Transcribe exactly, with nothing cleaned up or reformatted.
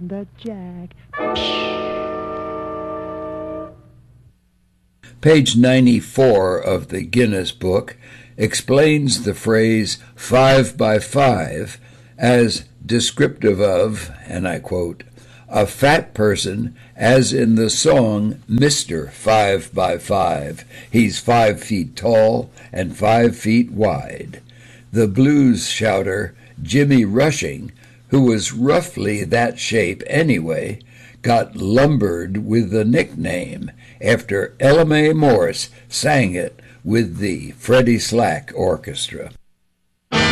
on the jack. Page ninety-four of the Guinness Book explains the phrase five by five as descriptive of, and I quote, a fat person, as in the song Mister Five by Five. He's five feet tall and five feet wide. The blues shouter Jimmy Rushing, who was roughly that shape anyway, got lumbered with the nickname after Ella Mae Morris sang it with the Freddie Slack Orchestra.